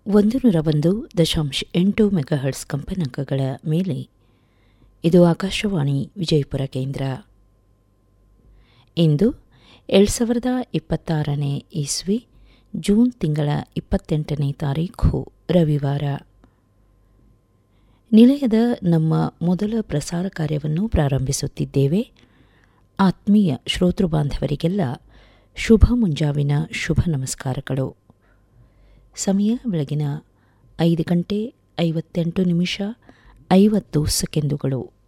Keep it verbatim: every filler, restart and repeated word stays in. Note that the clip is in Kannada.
ಒಂದು ನೂರ ಒಂದು ದಶಾಂಶ ಎಂಟು ಮೆಗಾಹರ್ಟ್ಸ್ ಕಂಪನಾಂಕಗಳ ಮೇಲೆ ಇದು ಆಕಾಶವಾಣಿ ವಿಜಯಪುರ ಕೇಂದ್ರ. ಇಂದು ಎರಡು ಸಾವಿರದ ಇಪ್ಪತ್ತಾರನೇ ಇಸ್ವಿ ಜೂನ್ ತಿಂಗಳ ಇಪ್ಪತ್ತೆಂಟನೇ ತಾರೀಖು ರವಿವಾರ. ನಿಲಯದ ನಮ್ಮ ಮೊದಲ ಪ್ರಸಾರ ಕಾರ್ಯವನ್ನು ಪ್ರಾರಂಭಿಸುತ್ತಿದ್ದೇವೆ. ಆತ್ಮೀಯ ಶ್ರೋತೃ ಬಾಂಧವರಿಗೆಲ್ಲ ಶುಭ ಮುಂಜಾವಿನ ಶುಭ ನಮಸ್ಕಾರಗಳು. ಸಮಯ ಬೆಳಗಿನ ಐದು ಗಂಟೆ ಐವತ್ತೆಂಟು ನಿಮಿಷ ಐವತ್ತು ಸೆಕೆಂಡುಗಳು.